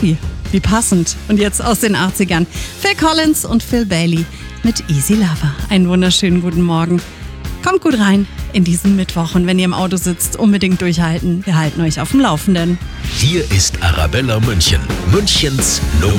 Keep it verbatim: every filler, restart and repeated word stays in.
Sophie. Wie passend. Und jetzt aus den achtzigern. Phil Collins und Phil Bailey mit Easy Lover. Einen wunderschönen guten Morgen. Kommt gut rein in diesen Mittwoch. Und wenn ihr im Auto sitzt, unbedingt durchhalten. Wir halten euch auf dem Laufenden. Hier ist Arabella München. Münchens Nummer